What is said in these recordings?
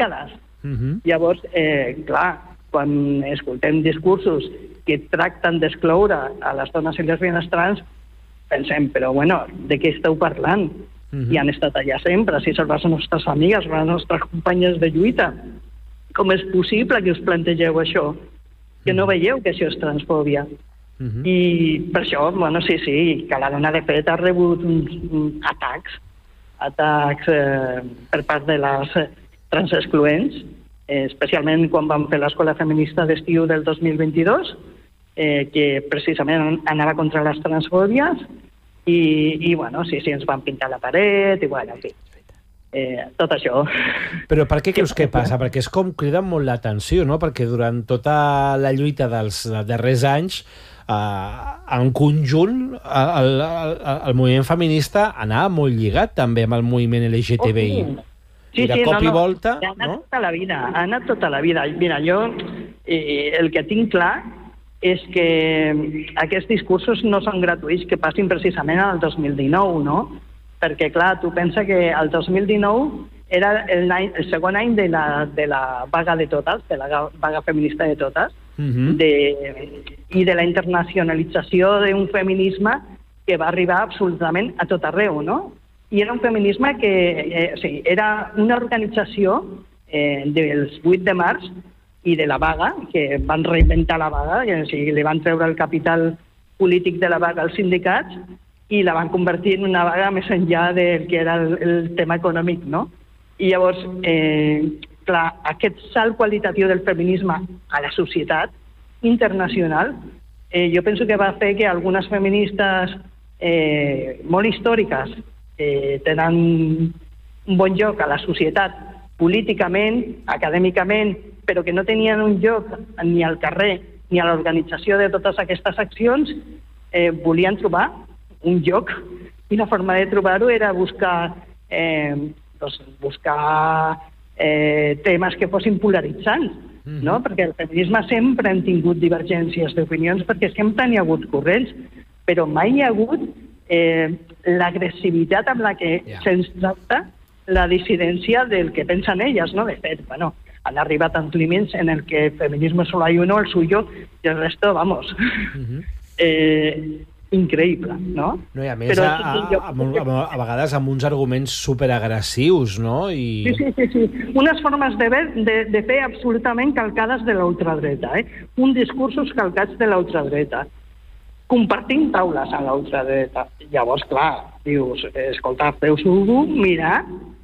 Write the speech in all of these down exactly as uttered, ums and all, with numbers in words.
dècades. Uh-huh. Llavors, eh, clar, quan escoltem discursos que tracten d'excloure a les dones i lesbianes trans, pensem, però bueno, de què esteu parlant? Uh-huh. I han estat allà sempre, si són les nostres amigues, les nostres companyes de lluita. Com és possible que us plantegeu això? Que no veieu que això és transfòbia? Uh-huh. I per això, bueno, sí, sí, que la dona de fet ha rebut uns, uns atacs, atacs eh, per part de les transexcloents, eh, especialment quan vam fer l'escola feminista d'estiu del dos mil vint-i-dos, eh, que precisament anava contra les transfòbies, i, i bueno, sí, sí, ens van pintar la paret, i bueno, en fi. Eh, tot això. Però per què creus que passa? Perquè és com crida molt l'atenció, no? Perquè durant tota la lluita dels darrers anys, eh, en conjunt, el, el, el moviment feminista anava molt lligat també amb el moviment L G T B I. Oh, sí, I de sí, cop no, i no. volta... Ha anat no? tota la vida, ha anat tota la vida. Mira, jo eh, el que tinc clar és que aquests discursos no són gratuïts, que passin precisament al dos mil dinou, no? Perquè, clar, tu pensa que el dos mil dinou era el, any, el segon any de la, de la vaga de totes, de la vaga feminista de totes, uh-huh. de, i de la internacionalització d'un feminisme que va arribar absolutament a tot arreu, no? I era un feminisme que eh, o sigui, era una organització eh, dels vuit de març i de la vaga, que van reinventar la vaga, o sigui, li van treure el capital polític de la vaga als sindicats i la van convertir en una vaga més enllà del que era el, el tema econòmic, no? I llavors, eh, clar, aquest salt qualitatiu del feminisme a la societat internacional, eh, jo penso que va fer que algunes feministes eh, molt històriques eh, tenen un bon lloc a la societat políticament, acadèmicament, però que no tenien un lloc ni al carrer ni a l'organització de totes aquestes accions, eh, volien trobar un lloc, i la forma de trobar-ho era buscar, eh, doncs, buscar eh, temes que fossin polaritzants, mm-hmm. no? Perquè el feminisme sempre hem tingut divergències d'opinions, perquè sempre n'hi ha hagut corrents, però mai hi ha hagut eh, l'agressivitat amb la que yeah. se'ns tracta la dissidència del que pensen elles, no? De fet, bueno, han arribat a límits en el que el feminisme solo hay uno, el suyo, i el resto, vamos... Mm-hmm. eh, increïble, no? No, i a més, Però, a, a, a, a, a vegades amb uns arguments superagressius, no? I... Sí, sí, sí, sí. Unes formes de, ver, de, de fer absolutament calcades de l'ultradreta, eh? Un discursos calcats de l'ultradreta. Compartint taules amb l'ultradreta. Llavors, clar, dius, escolta, feu-s'ho mirar,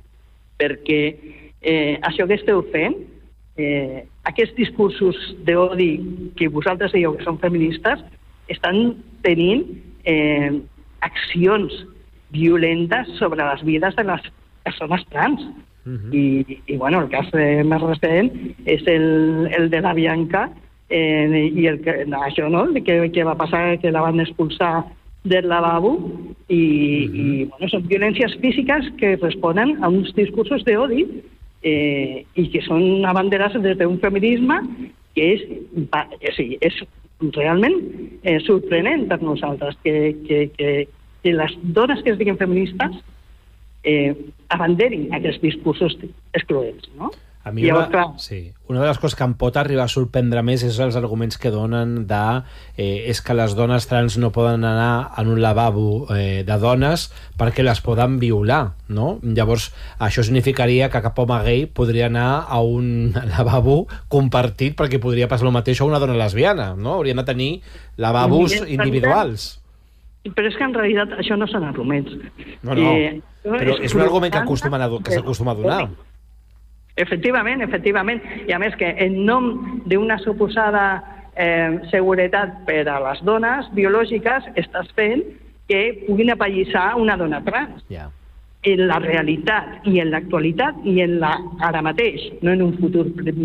perquè eh, això que esteu fent, eh, aquests discursos d'odi que vosaltres dieu que són feministes, estan tenint eh, accions violentes sobre les vides de les persones trans. Uh-huh. I, i, bueno, el cas eh, més recent és el, el de la Bianca, eh, i el que, això, no?, que, que va passar, que la van expulsar del lavabo, i, uh-huh. i bueno, són violències físiques que responen a uns discursos d'odi eh, i que són abanderats des d'un feminisme que és, o sigui, és realment eh, sorprenent per nosaltres que, que, que, que les dones que es diguin feministes eh, abanderin aquests discursos excloents, no? A mi una, clar... sí, una de les coses que em pot arribar a sorprendre més és els arguments que donen de eh, és que les dones trans no poden anar en un lavabo eh, de dones perquè les poden violar, no? Llavors, això significaria que cap home gay podria anar a un lavabo compartit perquè podria passar el mateix a una dona lesbiana, no? Haurien de tenir lavabos sí, individuals. Però és que en realitat això no són arguments. No, no, eh, però és, és un argument que s'acostuma a, que s'acostuma a donar. Efectivament, efectivament. I a més que en nom d'una suposada eh, seguretat per a les dones biològiques estàs fent que puguin apallissar una dona trans. Yeah. En la realitat i en l'actualitat i en la ara mateix, no en un futur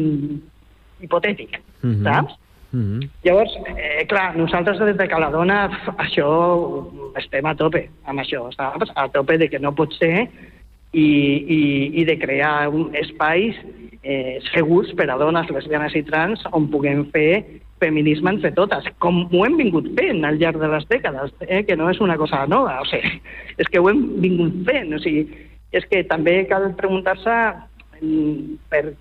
hipotètic, mm-hmm. saps? Mm-hmm. Llavors, eh, clar, nosaltres des de Cala Dona això estem a tope amb això, saps? A tope de que no pot ser i, i, i de crear un espais eh, segurs per a dones, lesbianes i trans on puguem fer feminisme entre totes, com ho hem vingut fent al llarg de les dècades, eh, que no és una cosa nova, o sigui, és que ho hem vingut fent, o sigui, és que també cal preguntar-se per